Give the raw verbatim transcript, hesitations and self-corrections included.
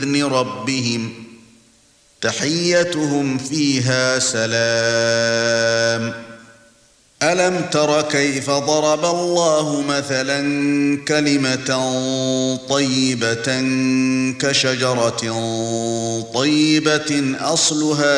بإذن ربهم تحيتهم فيها سلام ألم تر كيف ضرب الله مثلا كلمة طيبة كشجرة طيبة أصلها